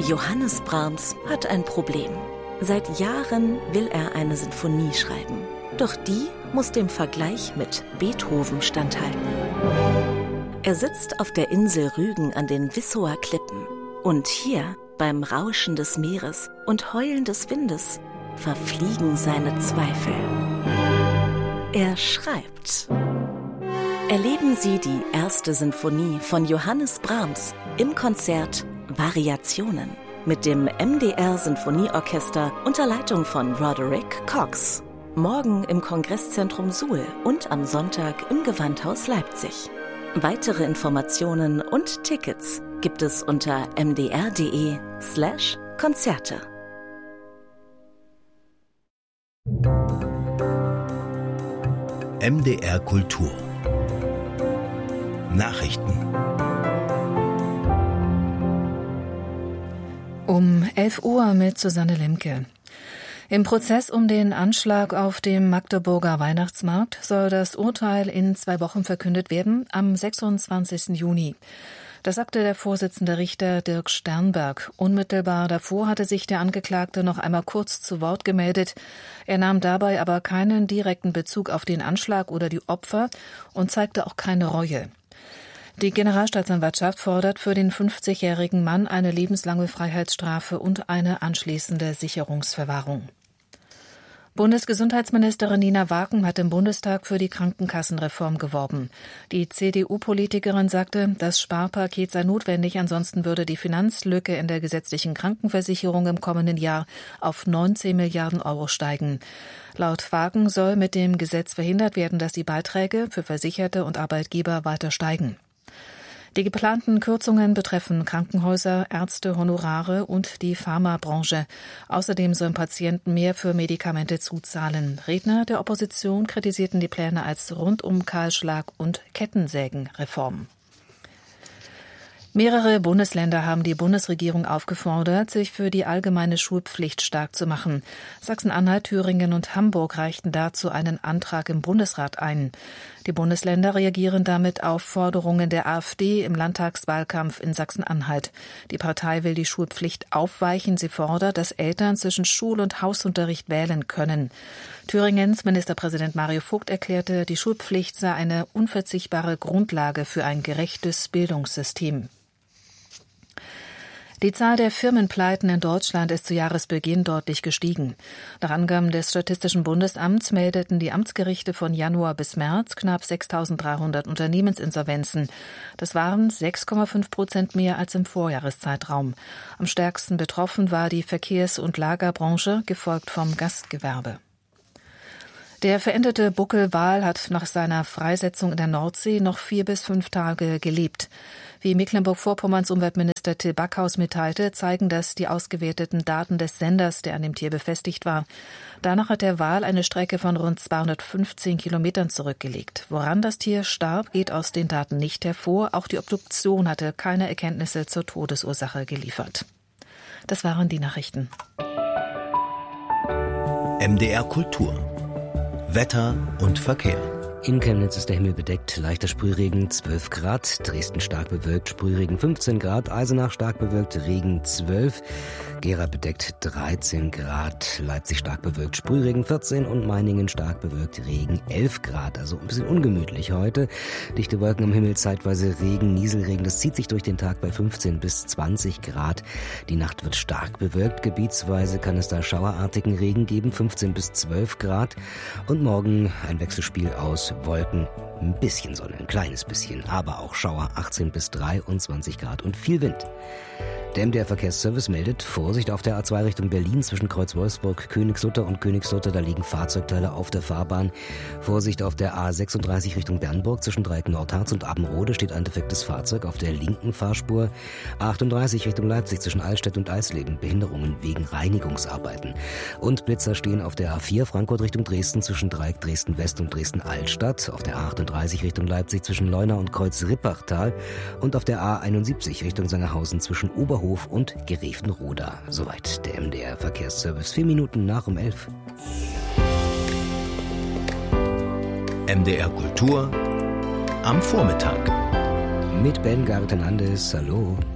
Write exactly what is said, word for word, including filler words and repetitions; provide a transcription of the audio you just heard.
Johannes Brahms hat ein Problem. Seit Jahren will er eine Sinfonie schreiben. Doch die muss dem Vergleich mit Beethoven standhalten. Er sitzt auf der Insel Rügen an den Wissower Klippen. Und hier, beim Rauschen des Meeres und Heulen des Windes, verfliegen seine Zweifel. Er schreibt. Erleben Sie die erste Sinfonie von Johannes Brahms im Konzert Variationen mit dem M D R Sinfonieorchester unter Leitung von Roderick Cox. Morgen im Kongresszentrum Suhl und am Sonntag im Gewandhaus Leipzig. Weitere Informationen und Tickets gibt es unter mdr.de slash Konzerte. M D R Kultur Nachrichten. Um elf Uhr mit Susanne Lemke. Im Prozess um den Anschlag auf dem Magdeburger Weihnachtsmarkt soll das Urteil in zwei Wochen verkündet werden, am sechsundzwanzigsten Juni. Das sagte der Vorsitzende Richter Dirk Sternberg. Unmittelbar davor hatte sich der Angeklagte noch einmal kurz zu Wort gemeldet. Er nahm dabei aber keinen direkten Bezug auf den Anschlag oder die Opfer und zeigte auch keine Reue. Die Generalstaatsanwaltschaft fordert für den fünfzigjährigen Mann eine lebenslange Freiheitsstrafe und eine anschließende Sicherungsverwahrung. Bundesgesundheitsministerin Nina Wagen hat im Bundestag für die Krankenkassenreform geworben. Die C D U-Politikerin sagte, das Sparpaket sei notwendig, ansonsten würde die Finanzlücke in der gesetzlichen Krankenversicherung im kommenden Jahr auf neunzehn Milliarden Euro steigen. Laut Wagen soll mit dem Gesetz verhindert werden, dass die Beiträge für Versicherte und Arbeitgeber weiter steigen. Die geplanten Kürzungen betreffen Krankenhäuser, Ärzte, Honorare und die Pharmabranche. Außerdem sollen Patienten mehr für Medikamente zuzahlen. Redner der Opposition kritisierten die Pläne als Rundum-Kahlschlag und Kettensägenreform. Mehrere Bundesländer haben die Bundesregierung aufgefordert, sich für die allgemeine Schulpflicht stark zu machen. Sachsen-Anhalt, Thüringen und Hamburg reichten dazu einen Antrag im Bundesrat ein. Die Bundesländer reagieren damit auf Forderungen der AfD im Landtagswahlkampf in Sachsen-Anhalt. Die Partei will die Schulpflicht aufweichen. Sie fordert, dass Eltern zwischen Schul- und Hausunterricht wählen können. Thüringens Ministerpräsident Mario Vogt erklärte, die Schulpflicht sei eine unverzichtbare Grundlage für ein gerechtes Bildungssystem. Die Zahl der Firmenpleiten in Deutschland ist zu Jahresbeginn deutlich gestiegen. Nach Angaben des Statistischen Bundesamts meldeten die Amtsgerichte von Januar bis März knapp sechstausenddreihundert Unternehmensinsolvenzen. Das waren sechs Komma fünf Prozent mehr als im Vorjahreszeitraum. Am stärksten betroffen war die Verkehrs- und Lagerbranche, gefolgt vom Gastgewerbe. Der verendete Buckelwal hat nach seiner Freisetzung in der Nordsee noch vier bis fünf Tage gelebt. Wie Mecklenburg-Vorpommerns Umweltminister Till Backhaus mitteilte, zeigen das die ausgewerteten Daten des Senders, der an dem Tier befestigt war. Danach hat der Wal eine Strecke von rund zweihundertfünfzehn Kilometern zurückgelegt. Woran das Tier starb, geht aus den Daten nicht hervor. Auch die Obduktion hatte keine Erkenntnisse zur Todesursache geliefert. Das waren die Nachrichten. M D R Kultur Wetter und Verkehr. In Chemnitz ist der Himmel bedeckt, leichter Sprühregen zwölf Grad, Dresden stark bewölkt, Sprühregen fünfzehn Grad, Eisenach stark bewölkt, Regen zwölf, Gera bedeckt dreizehn Grad, Leipzig stark bewölkt, Sprühregen vierzehn und Meiningen stark bewölkt, Regen elf Grad. Also ein bisschen ungemütlich heute. Dichte Wolken am Himmel, zeitweise Regen, Nieselregen, das zieht sich durch den Tag bei fünfzehn bis zwanzig Grad. Die Nacht wird stark bewölkt, gebietsweise kann es da schauerartigen Regen geben, fünfzehn bis zwölf Grad. Und morgen ein Wechselspiel aus Wolken, ein bisschen Sonne, ein kleines bisschen, aber auch Schauer, achtzehn bis dreiundzwanzig Grad und viel Wind. Der M D R-Verkehrsservice meldet Vorsicht auf der A zwei Richtung Berlin zwischen Kreuz Wolfsburg, Königslutter und Königslutter. Da liegen Fahrzeugteile auf der Fahrbahn. Vorsicht auf der A sechsunddreißig Richtung Bernburg zwischen Dreieck Nordharz und Abenrode steht ein defektes Fahrzeug auf der linken Fahrspur. A achtunddreißig Richtung Leipzig zwischen Altstedt und Eisleben. Behinderungen wegen Reinigungsarbeiten. Und Blitzer stehen auf der A vier Frankfurt Richtung Dresden zwischen Dreieck Dresden West und Dresden Altstadt. Auf der A achtunddreißig Richtung Leipzig zwischen Leuna und Kreuz Rippachtal. Und auf der A einundsiebzig Richtung Sangerhausen zwischen Oberhof und Gereeftenroda. Soweit der M D R-Verkehrsservice. Vier Minuten nach um elf. M D R Kultur am Vormittag. Mit Ben Gartenandes. Hallo.